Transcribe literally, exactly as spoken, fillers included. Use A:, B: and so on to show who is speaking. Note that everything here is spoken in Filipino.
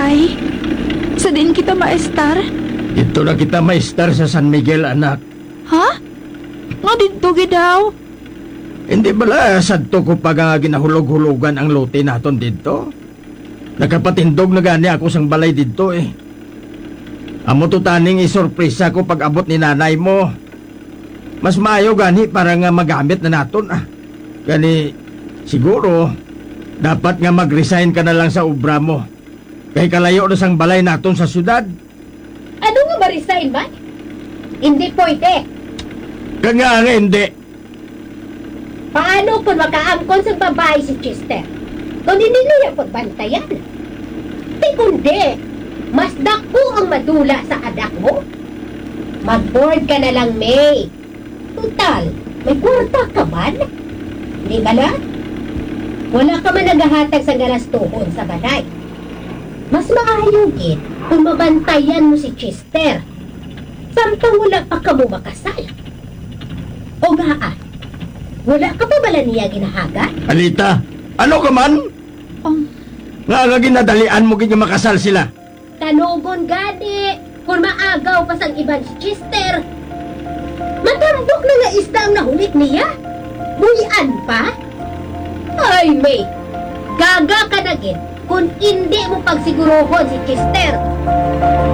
A: balay? Sa din kita maestar?
B: Dito na kita maestar sa San Miguel, anak.
A: Ha? Nga dito gidaw?
B: Hindi bala sadto ko pag nga ginahulog-hulugan ang lote naton dito? Nakapatindog na gani ako sang balay dito eh. Amo to taning isorpresa ko pag abot ni nanay mo. Mas maayo gani para nga magamit na naton ah. Gani siguro dapat nga mag-resign ka na lang sa obra mo. Kay kalayo na sang balay naton sa syudad.
C: Ano nga ma-resign ba? Hindi pwede.
B: Kanya nga hindi.
C: Paano kung makaangkon sa babae si Chester? Kung hindi niya pagbantayan? Di kundi, mas dako ang madula sa anak mo. Mag-board ka na lang, May. Total, may kwarta ka man? Di ba na? Wala ka man naghahatag sa galastuhon sa balay. Mas maayogin kung mabantayan mo si Chester. Samtang wala pa ka mo makasal. O nga ah, wala ka pa bala niya ginahaga?
B: Alita, ano ka man?
A: Um,
B: Nga nga ginadalian mo kanya makasal sila.
C: Tanugon gani, kung maagaw pa sang iban si Chester. Matambok na nga isda ang nahulit niya. Buyan pa? Ay, May, gaga ka na gid kung hindi mo pagsigurohon si Chester.